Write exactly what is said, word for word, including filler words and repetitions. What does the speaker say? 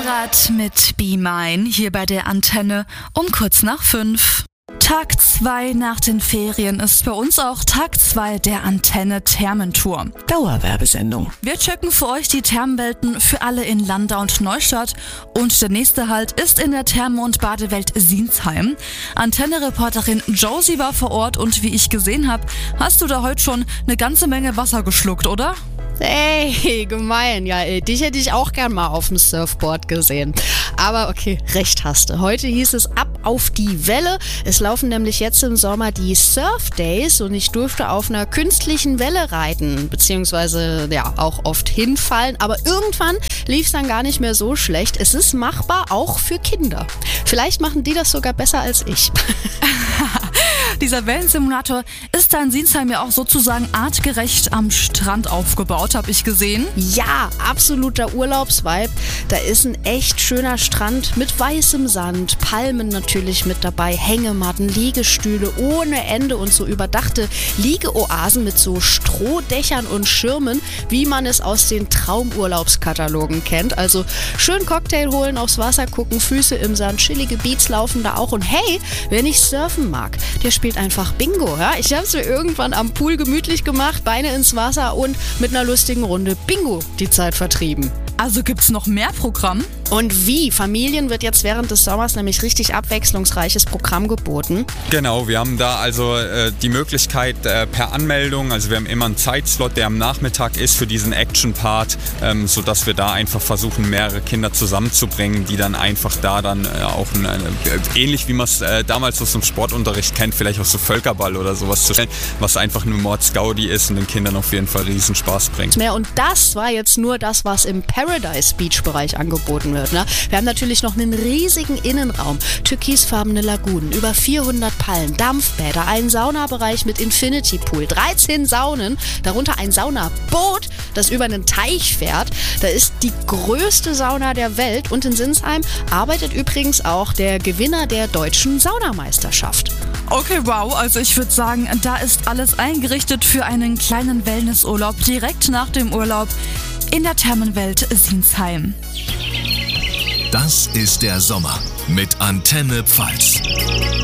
Konrad mit Be Mine hier bei der Antenne um kurz nach fünf. Tag zwei nach den Ferien ist bei uns auch Tag zwei der Antenne Thermentour. Dauerwerbesendung. Wir checken für euch die Thermenwelten für alle in Landau und Neustadt und der nächste Halt ist in der Therme- und Badewelt Sinsheim. Antenne-Reporterin Josie war vor Ort und wie ich gesehen habe, hast du da heute schon eine ganze Menge Wasser geschluckt, oder? Hey, gemein. Ja, ey, dich hätte ich auch gern mal auf dem Surfboard gesehen. Aber okay, recht hast du. Heute hieß es ab auf die Welle. Es laufen nämlich jetzt im Sommer die Surf Days und ich durfte auf einer künstlichen Welle reiten, beziehungsweise ja auch oft hinfallen. Aber irgendwann lief es dann gar nicht mehr so schlecht. Es ist machbar, auch für Kinder. Vielleicht machen die das sogar besser als ich. Dieser Wellensimulator ist da in Sinsheim ja auch sozusagen artgerecht am Strand aufgebaut, habe ich gesehen. Ja, absoluter Urlaubsvibe. Da ist ein echt schöner Strand mit weißem Sand, Palmen natürlich mit dabei, Hängematten, Liegestühle ohne Ende und so überdachte Liegeoasen mit so Strohdächern und Schirmen, wie man es aus den Traumurlaubskatalogen kennt. Also schön Cocktail holen, aufs Wasser gucken, Füße im Sand, chillige Beats laufen da auch. Und hey, wer nicht surfen mag, der spielt einfach Bingo. Ja? Ich habe es mir irgendwann am Pool gemütlich gemacht, Beine ins Wasser und mit einer lustigen Runde Bingo die Zeit vertrieben. Also gibt's noch mehr Programm? Und wie? Familien wird jetzt während des Sommers nämlich richtig abwechslungsreiches Programm geboten. Genau, wir haben da also äh, die Möglichkeit äh, per Anmeldung, also wir haben immer einen Zeitslot, der am Nachmittag ist für diesen Action-Part, ähm, sodass wir da einfach versuchen, mehrere Kinder zusammenzubringen, die dann einfach da dann äh, auch, ein, äh, ähnlich wie man es äh, damals aus dem Sportunterricht kennt, vielleicht auch so Völkerball oder sowas zu stellen, was einfach eine Mordsgaudi ist und den Kindern auf jeden Fall riesen Spaß bringt. Mehr. Und das war jetzt nur das, was im Paradise Beach Bereich angeboten wird. Ne? Wir haben natürlich noch einen riesigen Innenraum, türkisfarbene Lagunen, über vierhundert Pallen, Dampfbäder, einen Saunabereich mit Infinity Pool, dreizehn Saunen, darunter ein Saunaboot, das über einen Teich fährt. Da ist die größte Sauna der Welt und in Sinsheim arbeitet übrigens auch der Gewinner der deutschen Saunameisterschaft. Okay, wow, also ich würde sagen, da ist alles eingerichtet für einen kleinen Wellnessurlaub direkt nach dem Urlaub in der Thermenwelt Sinsheim. Das ist der Sommer mit Antenne Pfalz.